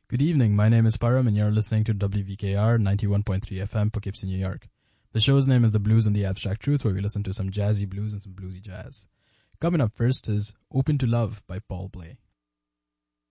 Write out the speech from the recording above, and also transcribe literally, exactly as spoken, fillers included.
Good evening, my name is Param and you're listening to W V K R ninety-one point three F M, Poughkeepsie, New York. The show's name is The Blues and the Abstract Truth, where we listen to some jazzy blues and some bluesy jazz. Coming up first is Open to Love by Paul Bley.